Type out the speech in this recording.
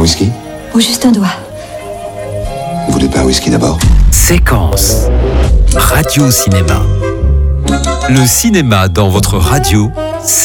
un whisky? Ou juste un doigt. Vous voulez pas un whisky d'abord? Séquence. Radio-cinéma. Le cinéma dans votre radio